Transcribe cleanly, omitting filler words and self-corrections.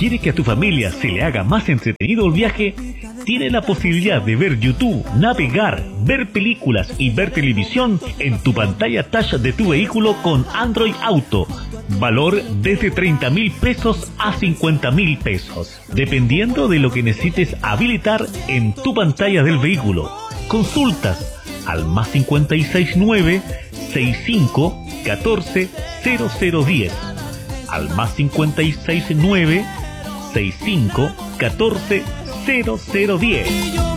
¿Quieres que a tu familia se le haga más entretenido el viaje? Tiene la posibilidad de ver YouTube, navegar, ver películas y ver televisión en tu pantalla touch de tu vehículo con Android Auto. Valor desde 30,000 pesos a 50,000 pesos, dependiendo de lo que necesites habilitar en tu pantalla del vehículo. Consultas al más 569 65 14 0010, al más 569 65 14 0010.